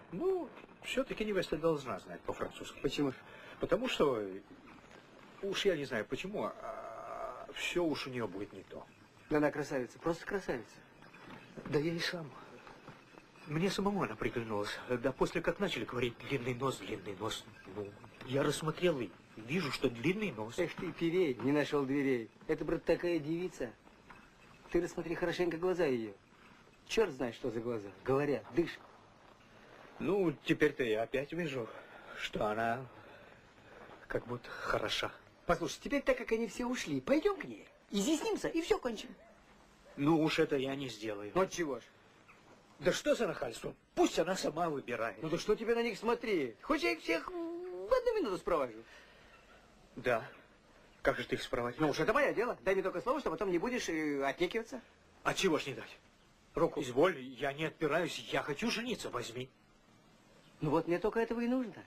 Ну, все-таки невеста должна знать по-французски. Почему? Потому что, уж я не знаю почему, все уж у нее будет не то. Да она красавица, просто красавица. Да я и сам. Мне самому она приглянулась. Да после как начали говорить длинный нос, ну, я рассмотрел и вижу, что длинный нос. Эх ты, Пирей, не нашел дверей. Это, брат, такая девица. Ты рассмотри хорошенько глаза ее. Черт знает, что за глаза. Говорят, дышат. Ну, теперь-то я опять вижу, что она как будто хороша. Послушай, теперь так как они все ушли, пойдем к ней, изъяснимся и все кончим. Ну уж это я не сделаю. Вот чего ж. Да что за нахальство? Пусть она сама выбирает. Ну да что тебе на них смотреть? Хочешь, я их всех в одну минуту спровожу? Да. Как же ты их спроводишь? Ну уж это мое дело. Дай мне только слово, что потом не будешь отнекиваться. А чего ж не дать? Руку. Изволь, я не отпираюсь, я хочу жениться, возьми. Ну вот мне только этого и нужно.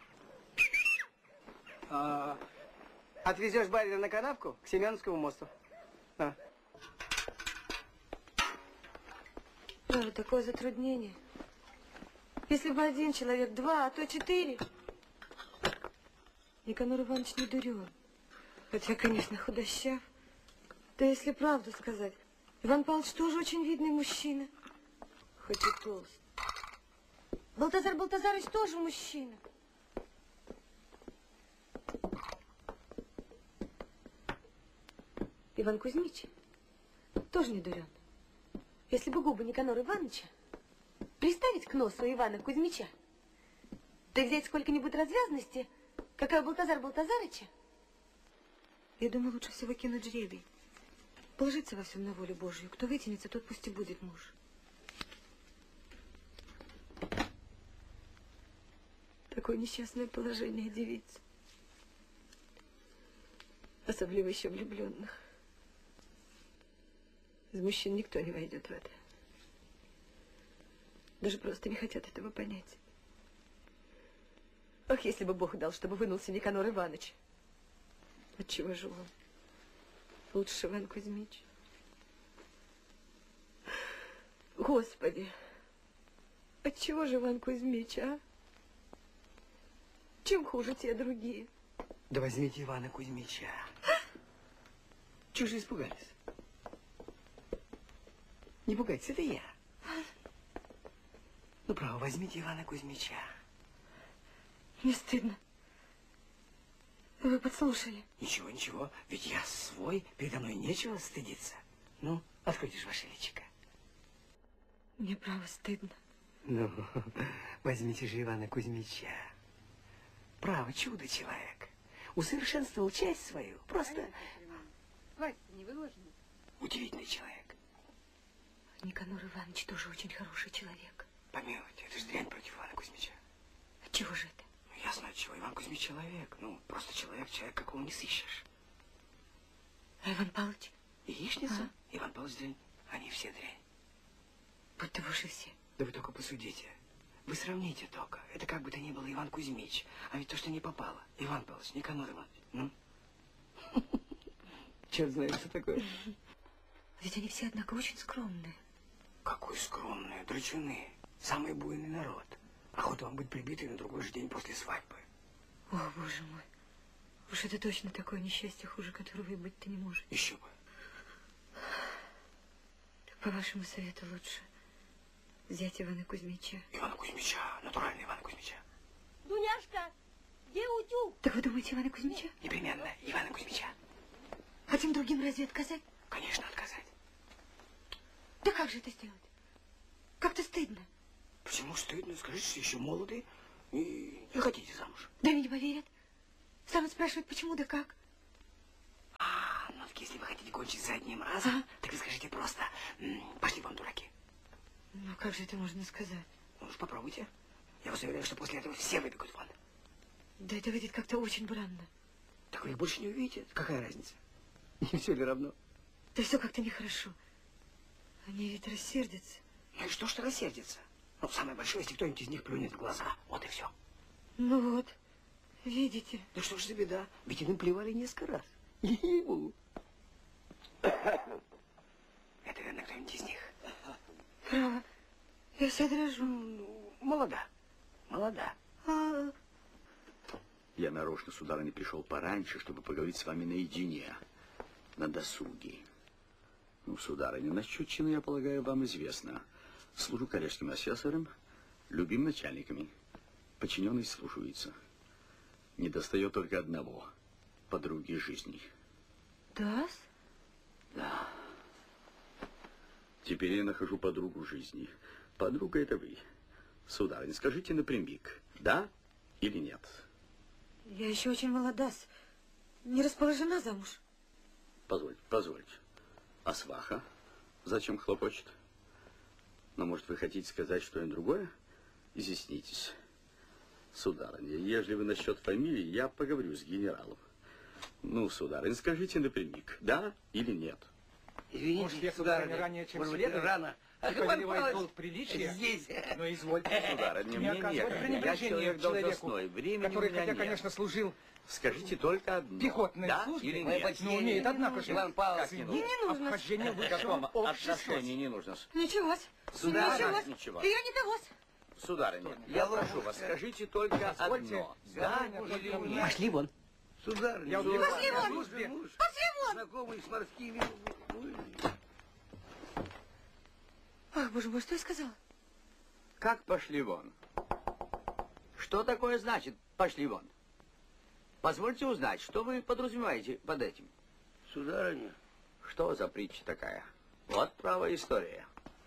Отвезешь барина на канавку к Семеновскому мосту. А. Такое затруднение. Если бы один человек, два, а то 4. Никанор Иванович не дурен. Хотя, конечно, худощав. Да если правду сказать, Иван Павлович тоже очень видный мужчина. Хоть и толст. Балтазар Балтазарович тоже мужчина. Иван Кузьмич тоже не дурен. Если бы губы Никанора Ивановича приставить к носу Ивана Кузьмича, да взять сколько-нибудь развязности, какая у Балтазара Балтазарыча, я думаю, лучше всего кинуть жребий. Положиться во всем на волю Божью. Кто вытянется, тот пусть и будет муж. Такое несчастное положение девиц. Особливо еще влюбленных. Из мужчин никто не войдет в это. Даже просто не хотят этого понять. Ах, если бы Бог дал, чтобы вынулся Никанор Иванович. Отчего же он? Лучше Иван Кузьмич. Господи, отчего же Иван Кузьмич, а? Чем хуже те другие? Да возьмите Ивана Кузьмича. Чего же испугались? Не пугайтесь, это я. Ну, право, возьмите Ивана Кузьмича. Мне стыдно. Вы подслушали. Ничего, ничего, ведь я свой, передо мной нечего стыдиться. Ну, откройте же ваше личико. Мне право стыдно. Ну, возьмите же Ивана Кузьмича. Право, чудо-человек. Усовершенствовал часть свою. Просто... Хватит, не выложено. Удивительный человек. Никанор Иванович тоже очень хороший человек. Помилуйте, это же дрянь против Ивана Кузьмича. Отчего же это? Ну, я знаю, чего. Иван Кузьмич человек. Ну, просто человек, какого не сыщешь. А Иван Павлович? Яичница, Иван Павлович дрянь. Они все дрянь. Будто вы же все. Да вы только посудите. Вы сравните только. Это как бы то ни было Иван Кузьмич. А ведь то, что не попало. Иван Павлович, Никанор Иванович. Ну? Черт знает, что такое. Ведь они все, однако, очень скромные. Какой скромные, драчуны. Самый буйный народ. Охота вам быть прибитой на другой же день после свадьбы. О, Боже мой. Уж это точно такое несчастье, хуже которого и быть-то не может. Еще бы. По вашему совету лучше взять Ивана Кузьмича. Ивана Кузьмича, натуральный Ивана Кузьмича. Дуняшка, где утюг? Так вы думаете, Ивана Кузьмича? Непременно Ивана Кузьмича. А тем другим разве отказать? Конечно, отказать. Да как же это сделать? Как-то стыдно. Почему стыдно? Скажите, что еще молоды и не хотите замуж. Да мне не поверят. Станут спрашивать, почему да как. Ну так если вы хотите кончить за одним разом, так вы скажите просто, пошли вам дураки. Ну как же это можно сказать? Ну уж попробуйте. Я вас уверяю, что после этого все выбегут вон. Да это выйдет как-то очень бранно. Так вы их больше не увидите. Какая разница? Не все ли равно? Да все как-то нехорошо. Они ведь рассердятся. Ну и что рассердится? Ну, самое большое, если кто-нибудь из них плюнет в глаза. Вот и все. Ну вот, видите. Да что ж за беда? Ведь им плевали несколько раз. Ему. Это, верно, кто-нибудь из них? Право, я вся дрожу. Ну, молода. Молода. Я нарочно, сударыня, пришел пораньше, чтобы поговорить с вами наедине, на досуге. Ну, сударыня, насчет чина, я полагаю, вам известно. Служу коллежским асессором, любим начальниками. Подчиненный слушается. Не достает только одного – подруги жизни. Да? Да. Теперь я нахожу подругу жизни. Подруга – это вы. Сударыня, скажите напрямик, да или нет? Я еще очень молода, не расположена замуж. Позвольте, позвольте. А сваха зачем хлопочет? Но, может, вы хотите сказать что-нибудь другое? Изъяснитесь. Сударыня, ежели вы насчет фамилии, я поговорю с генералом. Ну, сударыня, скажите напрямик, да или нет? Извините, Может, я, сударыня, ранее, чем может быть, следует, рано. и повелевает долг приличия, здесь. но извольте, Сударыня, не мне оказывать некогда. Я пренебрежение человек человеку, должностной, времени который, у меня хотя, нет. конечно, служил Скажите только одно. в пехотной да службе, или Мое нет? почтение, но умеет, однако же, Иван Павлович, Как не Мне не нужно. обхождение в В каком высшем обществе. отношении не нужно? Ничего. Сударыня, ничего. Ее не того. Сударыня, я прошу вас, скажите только Позвольте, одно. Да сударыня, или только нет? Пошли вон. Сударыня, Я сударыня, Пошли вон! муж, муж, Пошли вон! знакомый с морскими... Ах, боже мой, что я сказала? Как пошли вон? Что такое значит пошли вон? Позвольте узнать, что вы подразумеваете под этим? Сударыня. Что за притча такая? Вот правая история.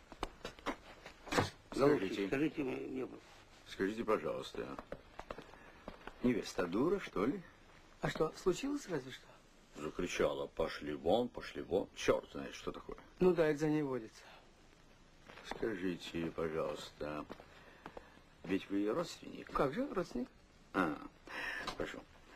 Голубчик, скажите мне... Скажите, пожалуйста, невеста дура, что ли? А что, случилось разве что? Закричала, пошли вон, пошли вон. Черт знает, что такое. Ну да, это за ней водится. Скажите, пожалуйста, ведь вы ее родственник? Как же, родственник? А, прошу.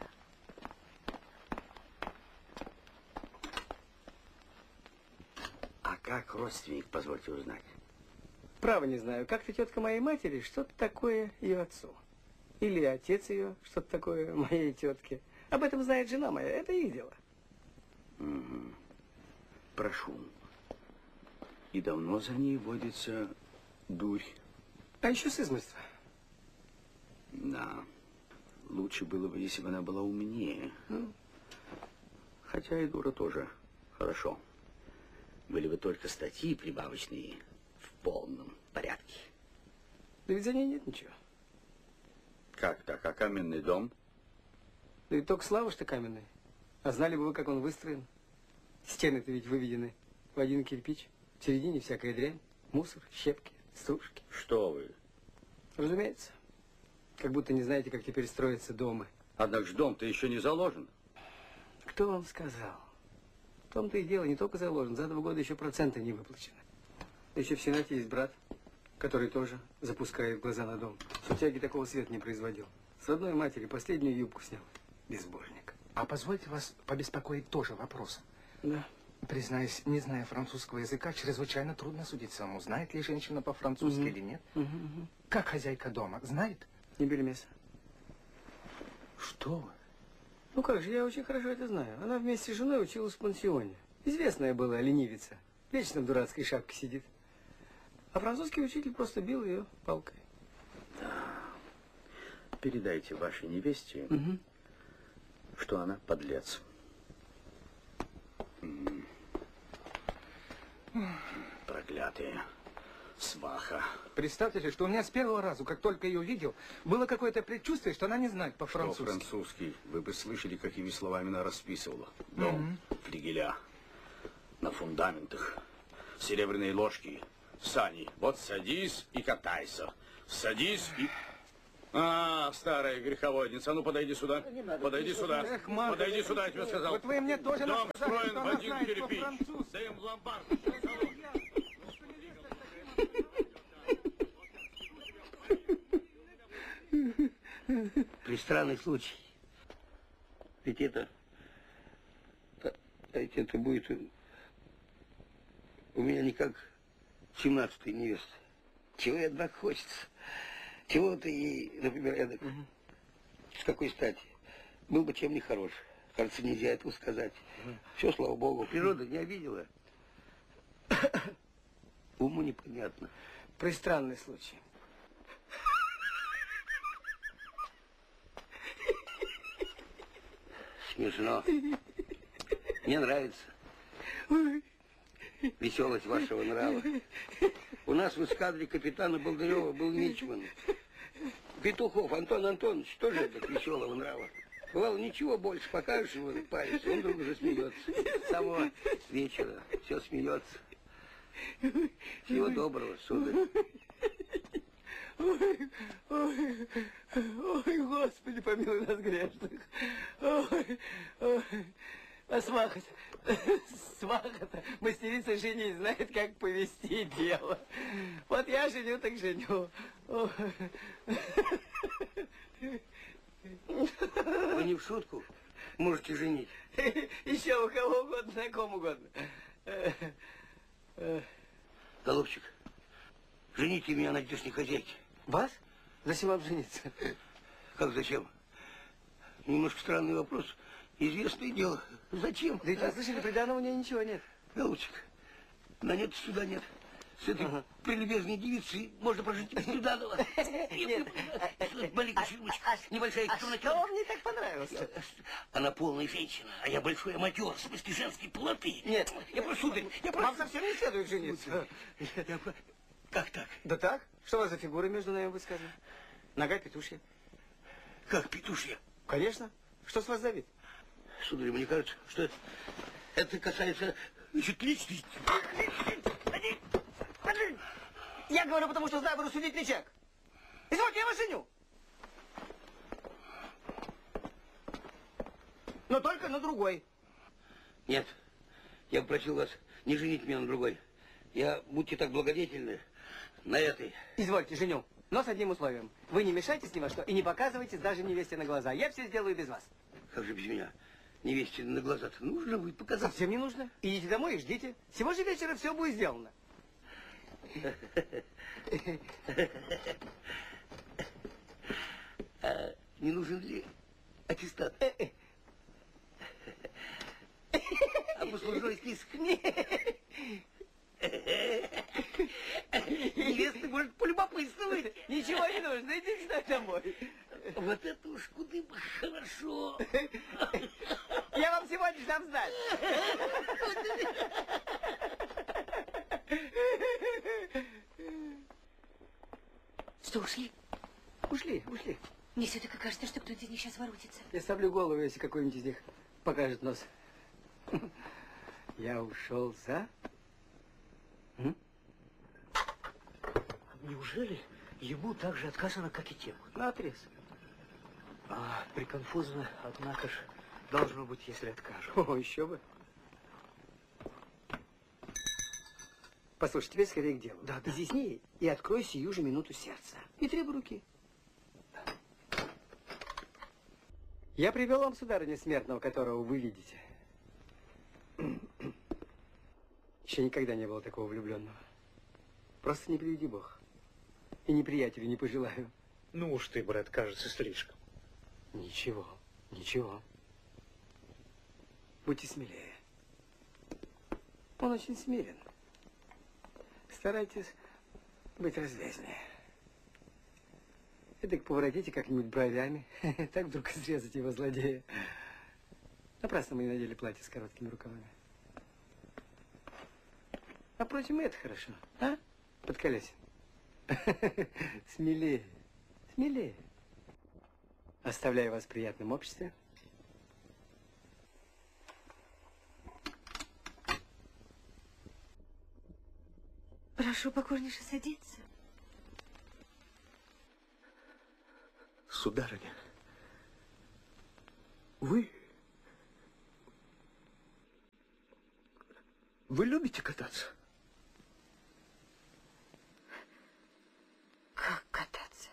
А как родственник, позвольте узнать? Право не знаю, как-то тетка моей матери что-то такое ее отцу. Или отец ее что-то такое моей тетке. Об этом знает жена моя, это их дело. Угу. Прошу. И давно за ней водится дурь? А еще с измольства. Да. Лучше было бы, если бы она была умнее. Хотя и дура тоже хорошо. Были бы только статьи прибавочные в полном порядке. Да ведь за ней нет ничего. Как так? А каменный дом? Да ведь только слава что каменный. А знали бы вы, как он выстроен. Стены-то ведь выведены в один кирпич. В середине всякая дрянь. Мусор, щепки, стружки. Что вы? Разумеется. Как будто не знаете, как теперь строятся дома. Однако ж дом-то еще не заложен. Кто вам сказал? В том-то и дело, не только заложен, за 2 года еще проценты не выплачены. Еще в Сенате есть брат, который тоже запускает глаза на дом. Сутяги такого света не производил. С родной матери последнюю юбку снял. Безбожник. А позвольте вас побеспокоить тоже вопросом. Да. Признаюсь, не зная французского языка, чрезвычайно трудно судить самому, знает ли женщина по-французски или нет. Как хозяйка дома, знает? Не бельмеса. Что вы? Ну как же, я очень хорошо это знаю. Она вместе с женой училась в пансионе. Известная была ленивица. Вечно в дурацкой шапке сидит. А французский учитель просто бил ее палкой. Передайте вашей невесте, что она подлец. Проклятая сваха. Представьте себе, что у меня с первого раза, как только ее увидел, было какое-то предчувствие, что она не знает Что по-французски. французский? Вы бы слышали, какими словами она расписывала. Дом, флигеля, на фундаментах, серебряные ложки, сани. Вот садись и катайся. Садись и... А, старая греховодница, ну подойди сюда. Подойди сюда. Эх, Марк, Подойди сюда, я тебе сказал. Вот вы мне тоже Дом сказали, строен что в она один знает кирпич. по-французски. Да им в ломбард. Пристранный случай. Ведь это будет у меня не как 17-й невеста. Чего ей, однако, хочется? Чего-то ей, например, эдак. С какой стати? Был бы чем не хорош. Кажется, нельзя этого сказать. Все, слава богу, природа не обидела. Уму непонятно. Пристранный случай. Смешно. Мне нравится веселость вашего нрава. У нас в эскадре капитана Болдырева был мичман. Петухов Антон Антонович тоже так веселого нрава. Бывало, ничего больше, покажешь его палец, он вдруг уже смеется. С самого вечера все смеется. Всего доброго, сударь. Ой, Господи, помилуй нас грешных. Ой, ой. А сваха-то, мастерица женить, знает, как повести дело. Вот я женю, так женю. Вы не в шутку можете женить? Еще у кого угодно, на ком угодно. Голубчик, жените меня на здешней хозяйке. Вас? Зачем вам жениться? Как зачем? Немножко странный вопрос. Известное дело. Зачем? Да ведь вы слышали, приданого у нее ничего нет. Голубчик, на нет сюда нет. С этой прелюбезной девицей можно прожить без приданого. Нет. Маленькая ширмочка, небольшая комната. Что вам не так понравилось? Она полная женщина, а я большой аматер, в смысле женской полноты. Нет. Я прошу, сударь, вам совсем не следует жениться. Как так? Да так. Что у вас за фигура между нами высказана? Нога петушья. Как петушья? Конечно. Что с вас за вид? Сударь, мне кажется, что это касается личности. Я говорю, потому что знаю, буду судить личак. Извольте, я вас женю. Но только на другой. Нет, я попросил вас не женить меня на другой. Я, будьте так благодетельны, на этой. Извольте, женю. Но с одним условием. Вы не мешайтесь ни во что и не показывайтесь даже невесте на глаза. Я все сделаю без вас. Как же без меня? Невесте на глаза-то нужно будет показать. Совсем не нужно. Идите домой и ждите. Сегодня же вечером все будет сделано. Не нужен ли аттестат? А послужной список? Невеста может полюбопытствовать. Ничего не нужно, идите домой. Вот это уж куда бы хорошо. Я вам сегодня же дам знать. Что, ушли? Ушли. Мне все-таки кажется, что кто-то из них сейчас воротится. Я ставлю голову, если какой-нибудь из них покажет нос. Я ушел за... Неужели ему так же отказано, как и тем? Наотрез. Приконфузно, однако ж, должно быть, если откажут. О, еще бы. Послушай, теперь скорее к делу. Да. Изъясни и открой сию же минуту сердца. И требуй руки. Я привел вам, сударыня, смертного, которого вы видите. Еще никогда не было такого влюбленного. Просто не приведи Бог. И неприятелю не пожелаю. Ну уж ты, брат, кажется, слишком. Ничего. Будьте смелее. Он очень смирен. Старайтесь быть развязнее. И так поворотите как-нибудь бровями. Так вдруг срезать его злодея. Напрасно мы не надели платье с короткими рукавами. А впрочем, и это хорошо. А? Подколесин. Смелее. Оставляю вас в приятном обществе. Прошу покорнейше садиться. Сударыня, вы любите кататься? Как кататься?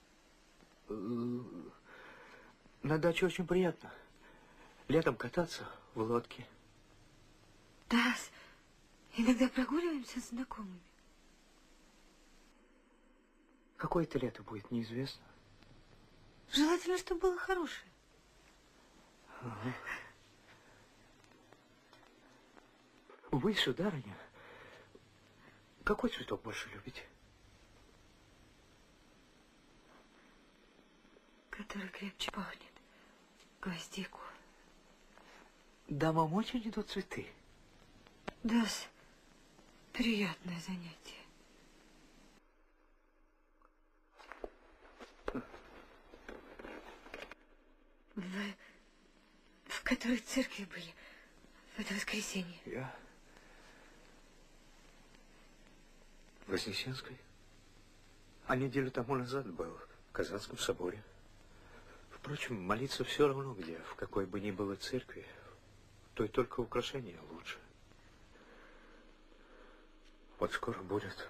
На даче очень приятно. Летом кататься в лодке. Да, иногда прогуливаемся с знакомыми. Какое это лето будет, неизвестно. Желательно, чтобы было хорошее. Ага. Вы, сударыня, какой цветок больше любите? Который крепче пахнет. Гвоздику. дамам очень идут цветы. Да, приятное занятие. Вы в которой церкви были в это воскресенье? Я в Вознесенской. А неделю тому назад был в Казанском соборе. Впрочем, молиться все равно где, в какой бы ни было церкви, то и только украшение лучше. Вот скоро будет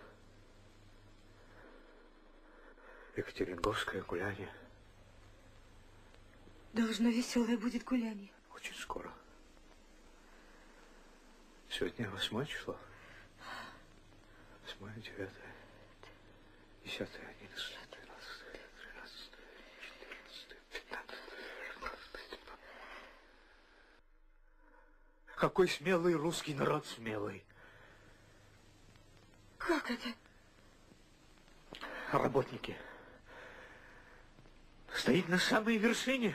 Екатеринговское гуляние. Должно веселое будет гуляние. Очень скоро. Сегодня 8 число. 8, 9, 10, 11, 12, 13, 14, 15, 16. Какой смелый русский народ, смелый. Как это? Работники. Стоит на самой вершине.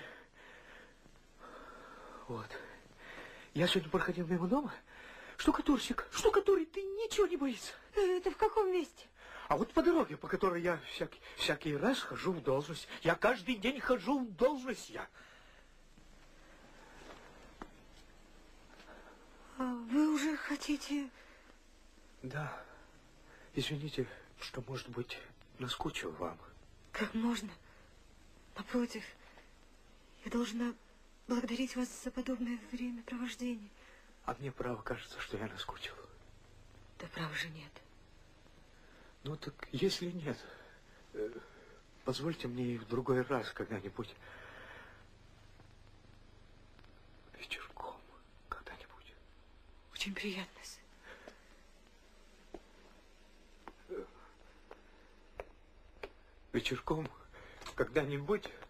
Вот. Я сегодня проходил мимо дома. Штукатурщик, штукатурит, ты ничего не боится. Это в каком месте? А вот по дороге, по которой я всякий раз хожу в должность. Я каждый день хожу в должность. А вы уже хотите... Да. Извините, что, может быть, наскучил вам. Как можно? Напротив, я должна благодарить вас за подобное времяпровождение. А мне, право, кажется, что я наскучил. Да прав же нет. Ну так, если нет, позвольте мне и в другой раз когда-нибудь вечерком когда-нибудь. Очень приятно, сэр. Вечерком когда-нибудь